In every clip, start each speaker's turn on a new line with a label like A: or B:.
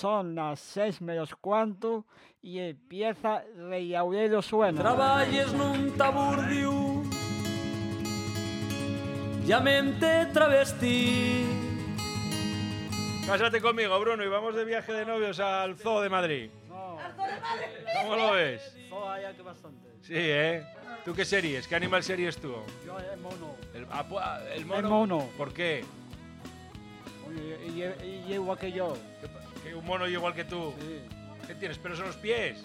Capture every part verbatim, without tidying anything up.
A: son las seis menos cuarto y empieza Rey Aurelio suena.
B: Traballes nun taburdio, llammente travesti.
C: Cásate conmigo, Bruno, y vamos de viaje de novios al Zoo de Madrid.
A: No,
C: ¿Cómo lo ves?
A: no hay que bastante.
C: Sí, ¿eh? ¿Tú qué series? ¿Qué animal series tú?
A: Yo el mono.
C: El, ah, pu- ah, el mono.
A: El mono.
C: ¿Por qué?
A: Oye, y, y, y igual que yo.
C: ¿Qué pa- ¿Que un mono igual que tú?
A: Sí.
C: ¿Qué tienes pelos en los pies?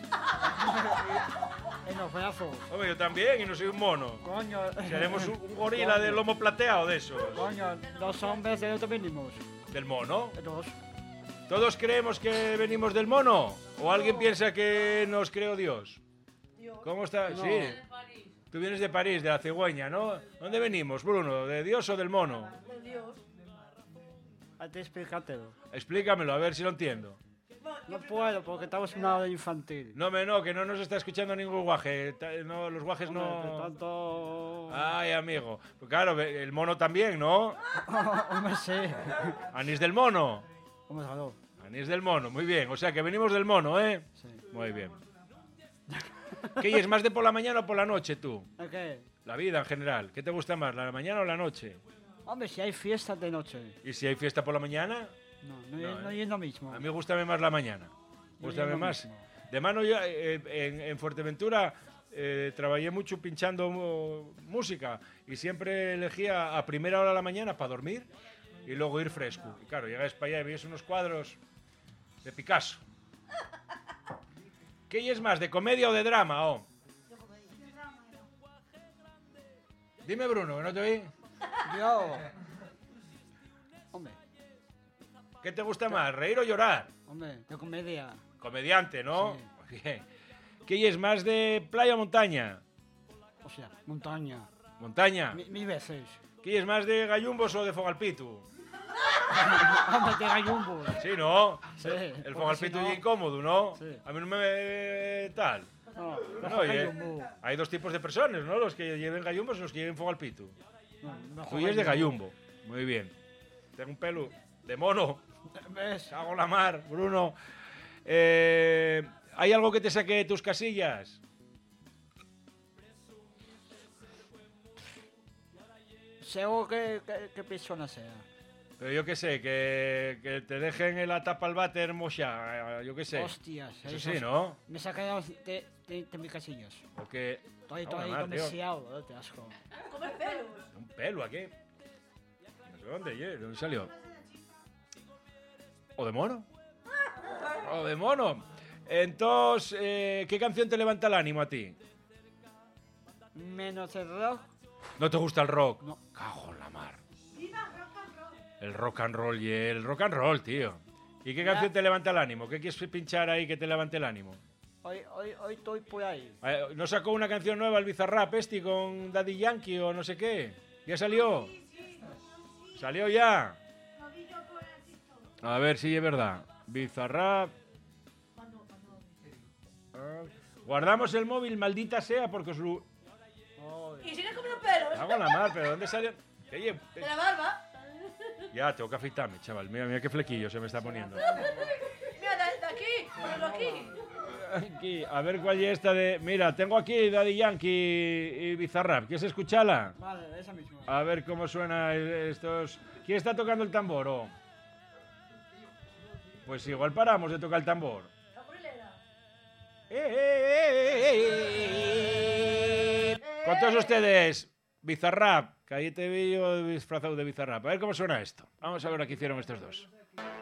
A: En los brazos.
C: Hombre, yo también, y no soy un mono.
A: Coño.
C: Seremos un, un gorila de lomo plateado de esos.
A: Coño, los hombres de los venimos.
C: ¿Del mono?
A: Dos.
C: ¿Todos creemos que venimos del mono? ¿O alguien piensa que nos creó Dios? ¿Cómo está?
A: No.
C: Sí. Tú vienes de París, de la cigüeña, ¿no? ¿Dónde venimos, Bruno? ¿De Dios o del mono?
A: Hay que explicártelo.
C: Explícamelo, a ver si lo entiendo.
A: No puedo porque estamos en una hora infantil.
C: No, me no, que no nos está escuchando ningún guaje. Ta- No, los guajes
A: Hombre, de
C: no...
A: tanto...
C: Ay, amigo. Pues claro, ve- el mono también, ¿no?
A: Hombre, sí.
C: Anís del mono.
A: Hombre, claro.
C: Anís del mono, muy bien. O sea, que venimos del mono, ¿eh?
A: Sí.
C: Muy bien. ¿Qué es más de por la mañana o por la noche, tú?
A: ¿El qué?
C: La vida en general. ¿Qué te gusta más, la mañana o la noche?
A: Hombre, si hay fiestas de noche.
C: ¿Y si hay fiesta por la mañana?
A: No, no,
C: No,
A: es, no
C: ¿eh?
A: es lo mismo.
C: A mí gustame más la mañana.
A: No
C: Gustame
A: es lo
C: más.
A: mismo.
C: De mano, yo eh, en, en Fuerteventura eh, trabajé mucho pinchando mu- música y siempre elegía a primera hora de la mañana para dormir y luego ir fresco. Y claro, llegas para allá y ves unos cuadros de Picasso. ¿Qué es más, de comedia o de drama? Oh? Dime, Bruno, que no te oí.
A: Yo... Hombre,
C: ¿Qué te gusta más, reír o llorar?
A: hombre, de comedia.
C: Comediante, ¿no?
A: Sí.
C: Muy bien. ¿Qué es más de playa o montaña?
A: O sea, montaña.
C: Montaña.
A: Mi- Mil veces.
C: ¿Qué es más de gallumbos o de fogalpitu?
A: Hombre, de gallumbos.
C: Sí, ¿no?
A: Sí.
C: El
A: porque
C: fogalpitu
A: si no-
C: es incómodo, ¿no?
A: Sí.
C: A mí no me... tal.
A: No,
C: No,
A: mejor
C: oye,
A: gallumbo.
C: hay dos tipos de personas, ¿no? Los que lleven gallumbos y los que lleven fogalpitu.
A: No, mejor
C: Tú es de gallumbo. Muy bien. Tengo un pelo de mono.
A: ¿Ves?
C: Hago la mar, Bruno. Eh, ¿Hay algo que te saque de tus casillas?
A: Seguro que, que, que persona sea.
C: Pero yo qué sé, que, que te dejen en la tapa al váter mocha, yo qué sé.
A: Hostias.
C: Eso sí, ¿no?
A: Me sacaron de, de, de mis casillas.
C: Porque...
A: Estoy
C: Hago
A: todo
C: la
A: ahí
C: mar, tío.
A: demasiado, te asco.
C: Un pelo aquí. No sé dónde, ¿de dónde salió? ¿O de mono? ¿O de mono? Entonces, eh, ¿qué canción te levanta el ánimo a ti?
A: Menos el rock.
C: ¿No te gusta el rock?
A: No.
C: Cago en la mar. El rock and roll y el rock and roll, tío. ¿Y qué canción te levanta el ánimo? ¿Qué quieres pinchar ahí que te levante el ánimo?
A: Hoy, hoy, hoy estoy por ahí.
C: Eh, ¿No sacó una canción nueva el Bizarrap este con Daddy Yankee o no sé qué? ¿Ya salió? ¿Salió ya? A ver si es verdad. Bizarrap. Ah, guardamos el móvil, maldita sea, porque os lo...
D: Y sigue comiendo pelos.
C: Hago la mar, pero ¿dónde salió? Oye, eh,
D: De la barba.
C: ya, tengo que afeitarme, chaval. Mira, mira qué flequillo se me está poniendo.
D: Mira, de, de aquí. Ponlo aquí.
C: Aquí, a ver cuál es esta de... Mira, tengo aquí Daddy Yankee y Bizarrap. ¿Quieres escucharla?
A: Vale, esa misma.
C: A ver cómo suena estos... ¿Quién está tocando el tambor? Oh? Pues igual paramos de tocar el tambor.
D: La gorilera.
C: ¡Eh, eh, eh, eh, eh! Con todos ustedes, Bizarrap. Que ahí te vi yo disfrazado de Bizarrap. A ver cómo suena esto. Vamos a ver lo que hicieron estos dos.